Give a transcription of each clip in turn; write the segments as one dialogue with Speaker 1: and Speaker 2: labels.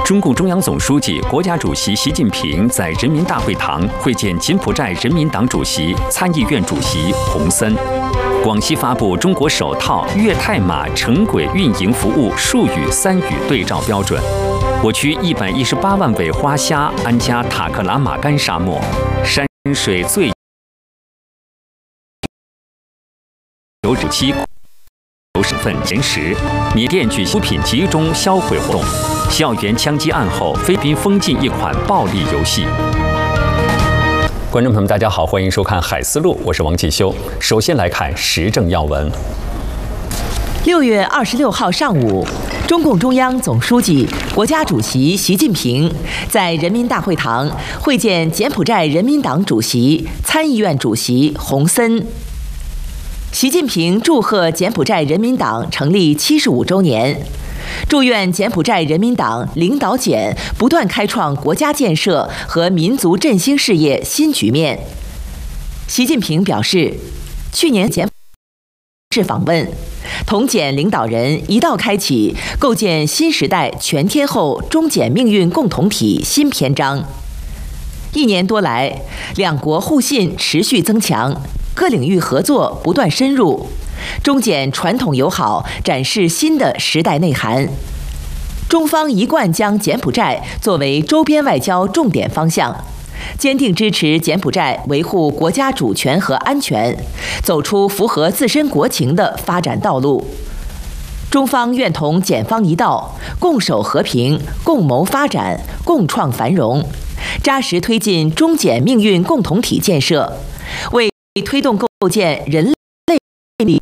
Speaker 1: 中共中央总书记、国家主席习近平在人民大会堂会见柬埔寨人民党主席、参议院主席洪森。广西发布中国首套粤泰马城轨运营服务数语3语对照标准。我区118万尾花虾安家塔克拉玛干沙漠，山水最有7省份前10。缅甸举行毒品集中销毁活动，校园枪击案后，菲律宾封禁一款暴力游戏。观众朋友们，大家好，欢迎收看《海思路》，我是王继修。首先来看时政要闻。
Speaker 2: 6月26号上午，中共中央总书记、国家主席习近平在人民大会堂会见柬埔寨人民党主席、参议院主席洪森。习近平祝贺柬埔寨人民党成立75周年，祝愿柬埔寨人民党领导柬不断开创国家建设和民族振兴事业新局面。习近平表示，去年柬埔寨访问，同柬领导人一道开启构建新时代全天候中柬命运共同体新篇章。1年多来，两国互信持续增强，各领域合作不断深入，中柬传统友好展示新的时代内涵。中方一贯将柬埔寨作为周边外交重点方向，坚定支持柬埔寨维护国家主权和安全，走出符合自身国情的发展道路。中方愿同柬方一道，共守和平，共谋发展，共创繁荣，扎实推进中柬命运共同体建设，为推动构建人类。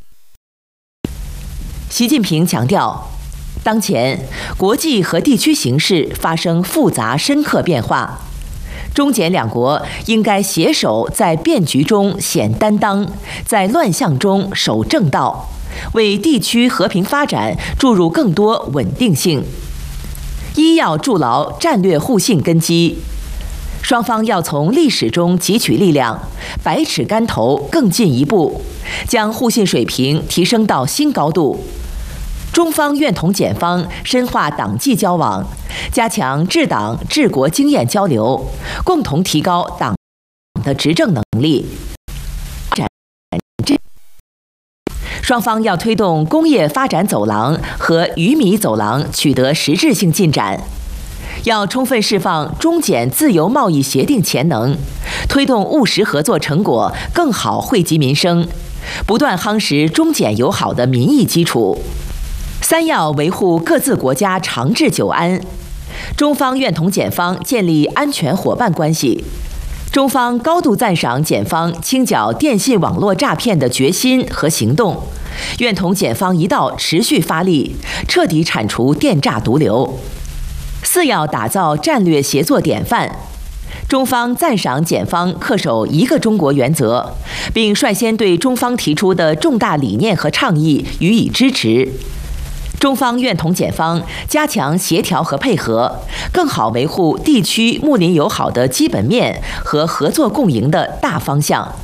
Speaker 2: 习近平强调，当前国际和地区形势发生复杂深刻变化，中柬两国应该携手在变局中显担当，在乱象中守正道，为地区和平发展注入更多稳定性。一要筑牢战略互信根基。双方要从历史中汲取力量，百尺竿头更进一步，将互信水平提升到新高度。中方愿同柬方深化党际交往，加强治党治国经验交流，共同提高党的执政能力。双方要推动工业发展走廊和鱼米走廊取得实质性进展。要充分释放中柬自由贸易协定潜能，推动务实合作成果更好惠及民生，不断夯实中柬友好的民意基础。3要维护各自国家长治久安。中方愿同柬方建立安全伙伴关系。中方高度赞赏柬方清剿电信网络诈骗的决心和行动，愿同柬方一道持续发力，彻底铲除电诈毒瘤。4要打造战略协作典范。中方赞赏柬方恪守一个中国原则，并率先对中方提出的重大理念和倡议予以支持。中方愿同柬方加强协调和配合，更好维护地区睦邻友好的基本面和合作共赢的大方向。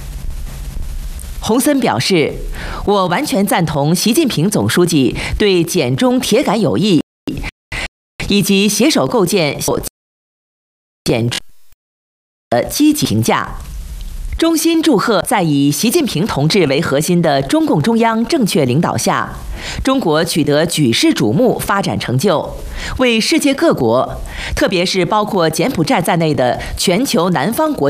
Speaker 2: 洪森表示，我完全赞同习近平总书记对柬中铁杆友谊以及携手构建柬的积极评价，衷心祝贺在以习近平同志为核心的中共中央正确领导下，中国取得举世瞩目发展成就，为世界各国，特别是包括柬埔寨在内的全球南方国